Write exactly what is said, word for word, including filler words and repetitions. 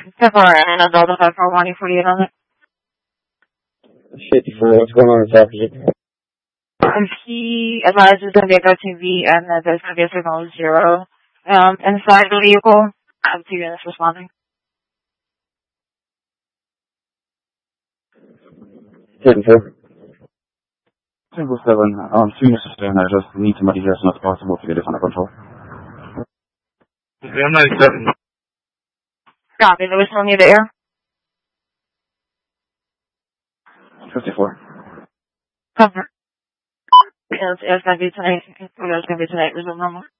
Sephora and a Delta five four one forty-eight on it. fifty-four, what's going on this afternoon? Um, he advised there's going to be a go T V and that there's going to be a signal zero um, inside the vehicle. I have two units responding. fifty-four. Simple seven, um, two minutes to stand. I just need somebody here as soon as possible to get this under control. I'm ninety-seven. Copy, there was no need to air. fifty-four. Cover. It's, it's going to be tonight. It's going to be tonight. Resume normal.